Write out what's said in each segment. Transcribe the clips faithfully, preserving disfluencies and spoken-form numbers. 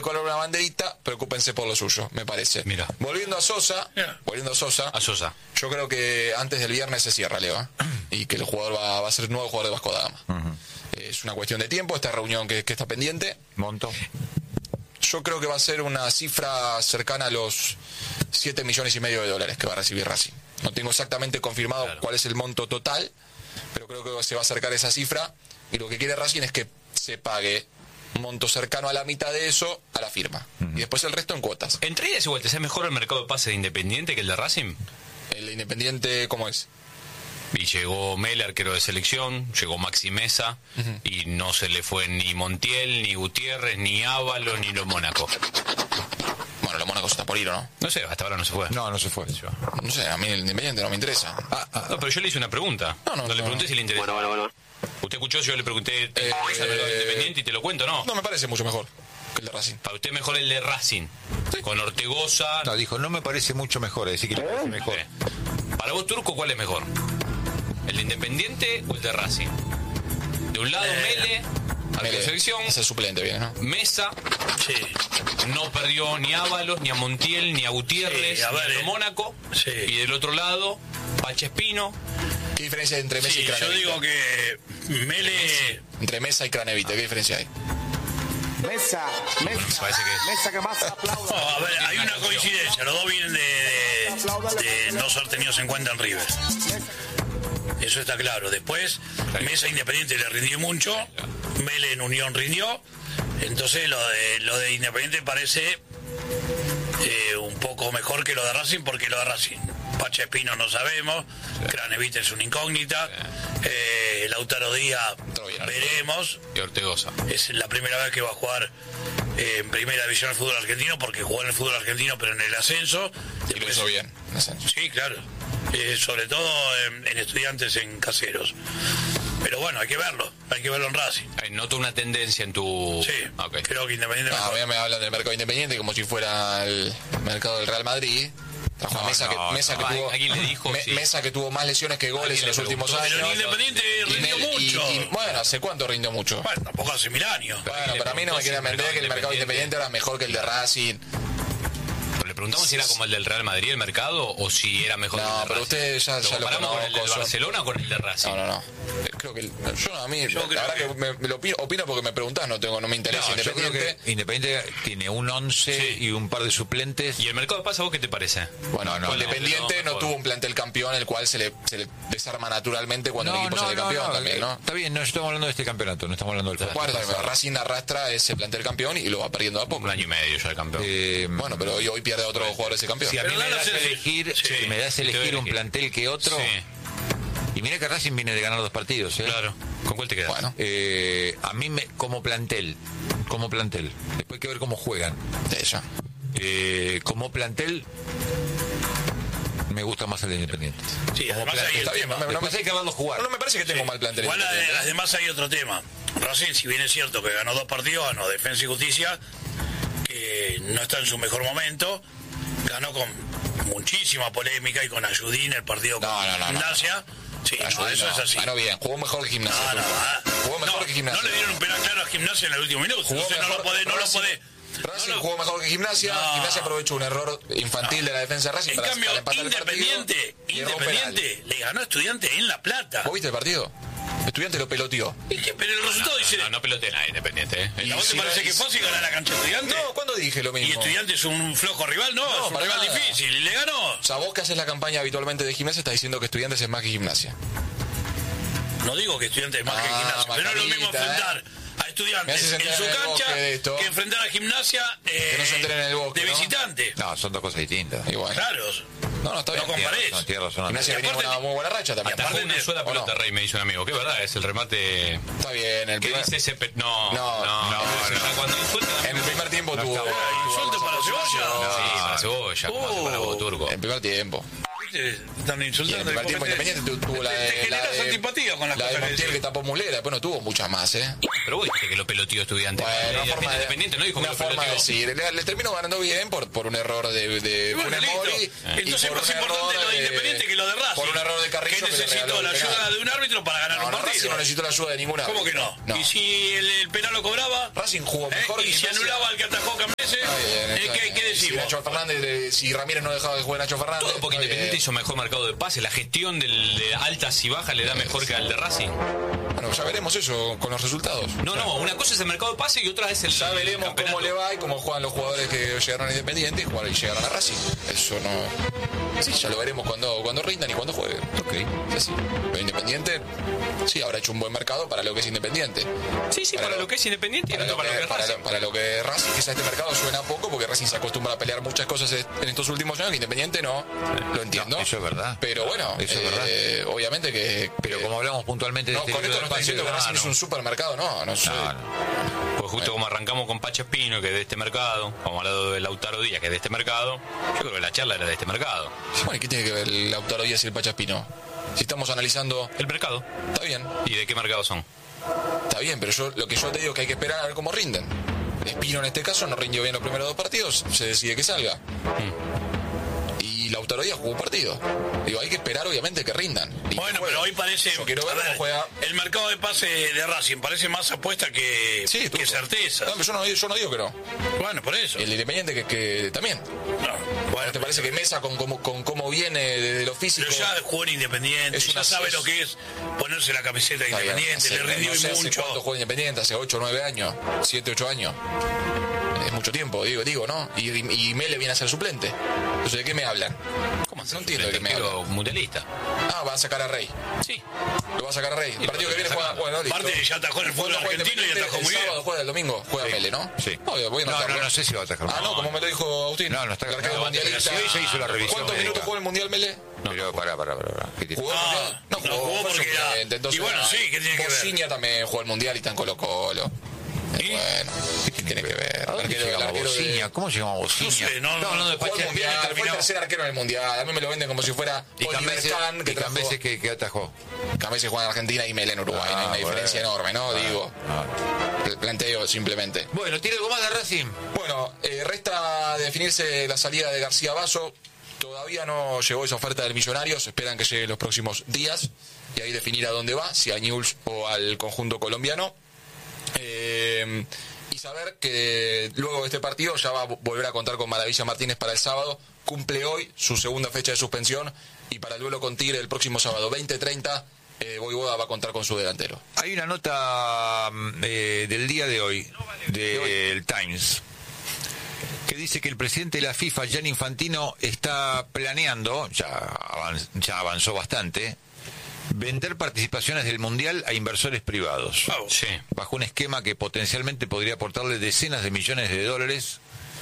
color una banderita, preocúpense por lo suyo, me parece. Mira. Volviendo a Sosa, Yeah. volviendo a Sosa, A Sosa. yo creo que antes del viernes se cierra, Leo, ¿eh? Y que el jugador va, va a ser el nuevo jugador de Vasco da Gama. Uh-huh. Es una cuestión de tiempo, esta reunión que, que está pendiente. Monto. Yo creo que va a ser una cifra cercana a los siete millones y medio de dólares que va a recibir Racing. No tengo exactamente confirmado Claro. cuál es el monto total, pero creo que se va a acercar esa cifra. Y lo que quiere Racing es que se pague un monto cercano a la mitad de eso a la firma. Uh-huh. Y después el resto en cuotas. Entre idas y vueltas, ¿es mejor el mercado de pase de Independiente que el de Racing? El Independiente, ¿cómo es? Y llegó Mel, arquero de selección, llegó Maxi Mesa, uh-huh. y no se le fue ni Montiel, ni Gutiérrez, ni Ábalos, ni los Mónaco. Bueno, los Mónaco se está por ir, ¿o no? No sé, hasta ahora no se fue. No, no se fue. No sé, a mí el Independiente no me interesa. Ah, ah, No, pero yo le hice una pregunta. No, no, no le no. pregunté si le interesa. Bueno, bueno, bueno. Usted escuchó, yo le pregunté, ¿te Eh, interesa el mercado de Independiente? Y te lo cuento, ¿no? No, me parece mucho mejor que el de Racing. Para usted mejor el de Racing. Sí. Con Ortegoza. no, dijo, no me parece mucho mejor, es decir, que le parece mejor. Eh. Para vos, Turco, ¿cuál es mejor? ¿El de Independiente o el de Racing? De un lado, Mele, arquero de Mele, selección. es el suplente, viene, ¿no? Mesa, Sí. no perdió ni a Ábalos, ni a Montiel, ni a Gutiérrez, Sí, a ni ver, a eh. Mónaco. Sí. Y del otro lado, Pache Espino. ¿Qué diferencia hay entre Mesa Sí, y yo Cranevite? digo que Mele... Entre Mesa y Cranevite, ¿qué diferencia hay? Mesa, Bueno, me parece que mesa que más aplauda. No, a ver, hay una coincidencia. Los dos vienen de, de, de no ser tenidos en cuenta en River. Eso está claro. Después, Mesa Independiente le rindió mucho. Mele en Unión rindió. Entonces, lo de, lo de Independiente parece eh, un poco mejor que lo de Racing, porque lo de Racing, Pache Espino no sabemos, Cranevite es una incógnita, eh, Lautaro Díaz veremos, y Ortegoza. es la primera vez que va a jugar eh, en primera división del fútbol argentino, porque jugó en el fútbol argentino pero en el ascenso. Y lo hizo bien. en ascenso. Sí, claro, eh, sobre todo en, en Estudiantes, en Caseros. Pero bueno, hay que verlo, hay que verlo en Racing. Ay, noto una tendencia en tu... Sí, Okay. creo que Independiente No, a mejor. mí me hablan del mercado independiente como si fuera el mercado del Real Madrid. Trajo a No, Mesa, no, que, Mesa, no. que ¿A- tuvo, a quién le dijo? Me- Sí. Mesa que tuvo más lesiones que goles ¿A quién en los le últimos preguntó? años. Pero en Independiente Y rindió me- y- mucho. y- bueno, ¿hace cuánto rindió mucho? Bueno, tampoco hace mil años. Bueno, pero a mí no me quieren vender que el mercado independiente era mejor que el de Racing. Pero le preguntamos si era como el del Real Madrid el mercado o si era mejor No, que el de pero Racing. usted ya- ya lo comparamos con el del conozco, yo- Barcelona o con el de Racing? No, no, no. Creo que el- yo a mí, Yo la creo verdad que, que- me, me lo opino, opino porque me preguntás, no tengo, no me interesa. No, yo creo Independiente. que Independiente tiene un once Sí. y un par de suplentes. ¿Y el mercado de pase a vos qué te parece? Bueno, no, no, Independiente no, no, tuvo un plantel campeón, el cual se le, se le desarma naturalmente cuando el equipo sale campeón también, ¿no? Está bien, no estamos hablando de este campeonato, no estamos hablando del Bueno, campeonato. también, Racing arrastra ese plantel campeón y lo va perdiendo a Un poco. año y medio ya el campeón. Eh, Bueno, pero hoy, hoy pierde otro jugador ese campeón. si a mí Pero me dale das a hacer- elegir, sí. si me das Te voy a elegir un elegir. plantel que otro, Sí, y mira que Racing viene de ganar dos partidos, ¿eh? claro. ¿Con cuál te quedas? Bueno, Eh, a mí me, como plantel, como plantel, después hay que ver cómo juegan. de ella. Eh, como plantel, me gusta más el de Independiente. Sí, además hay el Está bien, tema. no me- no Después me- hay que verlo jugar. No, no me parece que tengo mal plantel. Igual Independiente, ¿eh? además hay otro tema. Racing, si bien es cierto que ganó dos partidos, ganó Defensa y Justicia, que no está en su mejor momento, ganó con muchísima polémica y con ayudín el partido con No, no, no, no. Gimnasia. Sí, no, Ayudín, eso no. es así. Ganó bien, jugó mejor que Gimnasia. No, no, ah. Jugó mejor No, que Gimnasia. no le dieron un penal claro a Gimnasia en el último minuto. Jugó Entonces no mejor- lo podés, no lo Racing- podés. Racing no lo- jugó mejor que Gimnasia. No. Gimnasia aprovechó un error infantil de la defensa de Racing En para, cambio, para empatar el Independiente, partido. y erró un Independiente le ganó a Estudiantes en La Plata. penal. ¿Vos viste el partido? Estudiante lo peloteó. ¿Y qué? Pero el resultado dice... No, no pelotea nada Independiente, ¿eh? ¿A vos te si parece no- que es fácil ganar la cancha de Estudiantes? No, ¿cuándo dije lo ¿Y mismo? Estudiantes es un flojo rival? No, No, es un para rival nada. difícil. ¿Y le ganó? O sea, vos que haces la campaña habitualmente de Gimnasia estás diciendo que Estudiantes es más que Gimnasia. No digo que Estudiantes es más que Ah, Gimnasia, pero no es lo mismo Macarita, enfrentar a Me Estudiantes haces en entrar su en el cancha bosque de esto. que enfrentar a Gimnasia eh, Que no se entren en el bosque, de ¿no? visitante. No, son dos cosas distintas. Igual. Claro. No, no, está bien. No comparés. No, tierra, son Gimnasia Y venía con aparte- una muy buena racha también. y aparte- Atajó una sola ¿o no? pelota Rey, me dice un amigo. ¿Qué verdad? Es el remate... Está bien. El ¿Qué primer, dice ese... pe- No, No, no, no. no, ya cuando insultan... en el primer tiempo tuvo... está bueno. tuvo Insulto para algunas Cebolla. ocasiones. Sí, para Cebolla, como hace para vos, Turco. En el primer tiempo. ¿Viste? Están Y en insultando. el primer y tiempo cometen- Independiente tu- tuvo la Te- de... Te la generas de- antipatía con las la de cosas que Montiel que decís. tapó Mulera, después no tuvo muchas más, ¿eh? Pero vos dijiste que lo peloteó Estudiante. Bueno, una Independiente, forma de, Independiente no dijo que una lo forma de peloteó. decir. Le, le terminó ganando bien por, por un error de, de Y bueno, Funes listo. Mori. Entonces y por es más un importante error lo de Independiente que lo de Racing. Por un error de Carrillo que que le necesitó regaló la el penal. ayuda de un árbitro para ganar No, un no, partido. Racing no necesitó la ayuda de ninguna. ¿Cómo que no? No. ¿Y si el, el penal lo cobraba? Racing jugó ¿Eh? mejor ¿Y que si Gimnasia. anulaba al que atajó Camesa? Eh, ¿qué- qué decís si vos? Nacho Fernández, eh, si Ramírez no dejaba de jugar Nacho Fernández. Todo porque eh, Independiente hizo mejor mercado de pase. La gestión del, de altas y bajas le da mejor que al de Racing. Bueno, ya veremos eso con los resultados. No, no, una cosa es el mercado de pase y otra es el. Ya veremos campeonato. cómo le va y cómo juegan los jugadores que llegaron a Independiente y, jugaron, y llegaron a Racing. Eso no. Sí, ya lo veremos cuando, cuando rindan y cuando jueguen. Ok. Es así. Pero Independiente, sí, habrá hecho un buen mercado para lo que es Independiente. Sí, sí, para, Para lo, lo- que es Independiente y Para otro lo, para lo que que, es para, Racing. lo, para lo que Racing, quizás este mercado suena poco porque Racing se acostumbra a pelear muchas cosas en estos últimos años que Independiente no, lo entiendo. No, eso es verdad. Pero bueno, Eso es eh, obviamente que. Pero que- como hablamos puntualmente de no, este con esto no estoy espacio, diciendo que Racing no, es un supermercado, no, no soy. no, no. Pues justo como arrancamos con Pacha Espino, que es de este mercado, como hablado de Lautaro Díaz, que es de este mercado, yo creo que la charla era de este mercado. Bueno, ¿y qué tiene que ver el Lautaro Díaz y el Pachaspino? Si estamos analizando. El mercado. Está bien, ¿Y de qué mercado son? está bien, pero yo lo que yo te digo es que hay que esperar a ver cómo rinden. Espino en este caso no rindió bien los primeros dos partidos, se decide que salga. Y Lautaro Díaz jugó un partido. Digo, hay que esperar obviamente que rindan. Y Bueno, que jueguen. pero hoy parece. Yo quiero ver a ver, cómo juega. el mercado de pase de Racing parece más apuesta que, Sí, que Turco. certeza. No, pero yo no, yo no digo que no. Bueno, por eso. El Independiente que, que también. No, bueno, ¿Te parece que Mesa con cómo, con cómo viene de lo físico? pero ya jugó en Independiente, Es ya una- sabe es- lo que es ponerse la camiseta de Está bien, Independiente, hace- le rindió no sé hace mucho. ¿Cuánto juega Independiente? Hace ocho o nueve años, siete, ocho años. Es mucho tiempo, digo, digo, ¿no? Y, y Mele viene a ser suplente. Entonces, ¿de qué me hablan? ¿Cómo No entiendo de qué me hablan. mundialista. Ah, va a sacar a Rey. Sí. Lo va a sacar a Rey. El partido que viene juega. Bueno, listo. Aparte, ya atajó en el fútbol ¿Cuándo juega argentino y Independiente? atajó muy El bien. sábado juega el domingo, juega Mele, ¿no? Sí. No, voy a No, anotarlo. no, no sé si va a atajar. Ah, no, como me lo dijo Agustín. No, no está- El arquero no, mundialista. sí, se hizo la revisión ¿Cuántos médica. minutos jugó el Mundial Mele? Pero pará, pará, pará. pará. ¿Qué tiene? ¿Jugó el Ah, Mundial? no jugó fue porque era- suplente, entonces, y bueno, sí, ¿qué tiene que ver? Bociña también jugó el Mundial y está en Colo Colo. ¿Y? Bueno, ¿qué tiene que ver? ¿A El dónde arquero- el llegamos a arquero de- Bociña? ¿Cómo llegamos a Bociña? No sé, no, no, Estamos hablando de Jugó el Pacha Mundial, Espino y fue el terminamos. tercer arquero en el Mundial. A mí me lo venden como si fuera Y Oliver Cambeses, Kahn, que y trajo... Cambeses que, que atajó. Cambeses juega en Argentina y Mele en Uruguay. Ah, Hay una diferencia bueno. enorme, ¿no? Ah, Digo, ah. pl- planteo simplemente. Bueno, ¿tiene algo más de Racing? Bueno, eh, resta definirse la salida de García Basso. Todavía no llegó esa oferta del Millonarios. Esperan que llegue en los próximos días. Y ahí definir a dónde va, si a Newell's o al conjunto colombiano. Eh, y saber que luego de este partido ya va a volver a contar con Maravilla Martínez para el sábado. Cumple hoy su segunda fecha de suspensión. Y para el duelo con Tigre el próximo sábado veinte treinta, eh, Voivoda va a contar con su delantero. Hay una nota mm, eh, del día de hoy, del Times, que dice que el presidente de la FIFA, Gianni Infantino, está planeando, ya, avan- ya avanzó bastante, vender participaciones del Mundial a inversores privados, Vamos. Sí. bajo un esquema que potencialmente podría aportarle decenas de millones de dólares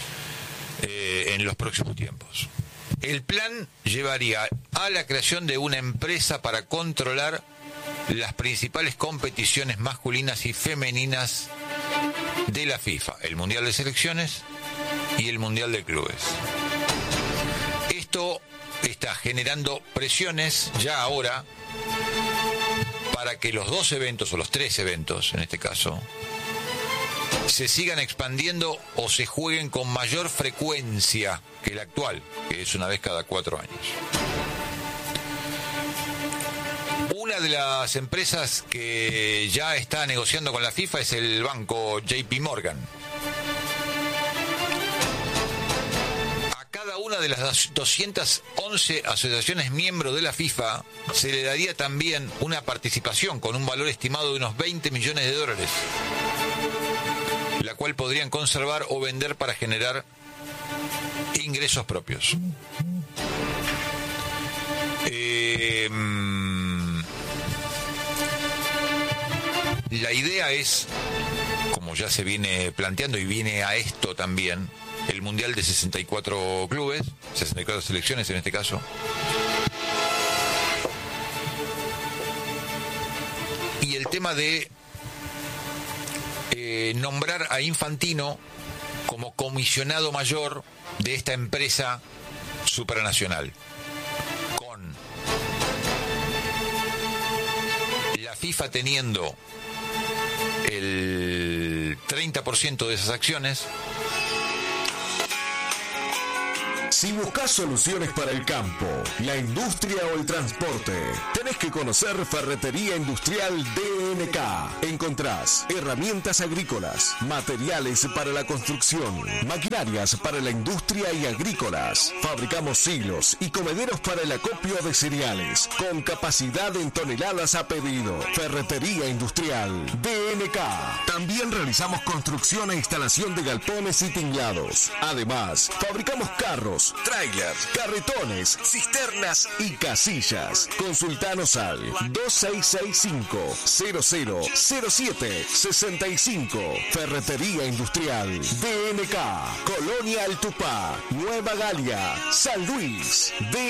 eh, en los próximos tiempos. El plan llevaría a la creación de una empresa para controlar las principales competiciones masculinas y femeninas de la FIFA, el Mundial de Selecciones y el Mundial de Clubes. Esto está generando presiones ya ahora para que los dos eventos, o los tres eventos en este caso, se sigan expandiendo o se jueguen con mayor frecuencia que el actual, que es una vez cada cuatro años. Una de las empresas que ya está negociando con la FIFA es el banco J P Morgan. A cada una de las doscientas once asociaciones miembros de la FIFA se le daría también una participación con un valor estimado de unos veinte millones de dólares, la cual podrían conservar o vender para generar ingresos propios. Eh, la idea es, como ya se viene planteando y viene a esto también, el Mundial de sesenta y cuatro clubes, sesenta y cuatro selecciones en este caso, y el tema de eh, nombrar a Infantino como comisionado mayor de esta empresa supranacional, con la FIFA teniendo el treinta por ciento de esas acciones Si buscas soluciones para el campo, la industria o el transporte, tenés que conocer Ferretería Industrial D N K. Encontrás herramientas agrícolas, materiales para la construcción, maquinarias para la industria y agrícolas. Fabricamos silos y comederos para el acopio de cereales, con capacidad en toneladas a pedido. Ferretería Industrial D N K. También realizamos construcción e instalación de galpones y tinglados. Además, fabricamos carros, trailers, carretones, cisternas y casillas. Consultanos al dos seis seis cinco, cero cero cero siete seis cinco. Ferretería Industrial D N K. Colonia El Tupá, Nueva Galia, San Luis. D